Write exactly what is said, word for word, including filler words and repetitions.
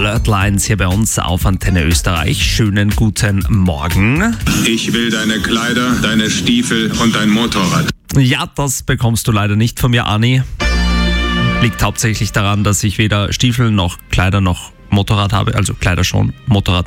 Flirtlines hier bei uns auf Antenne Österreich. Schönen guten Morgen. Ich will deine Kleider, deine Stiefel und dein Motorrad. Ja, das bekommst du leider nicht von mir, Ani. Liegt hauptsächlich daran, dass ich weder Stiefel noch Kleider noch Motorrad habe. Also Kleider schon, Motorrad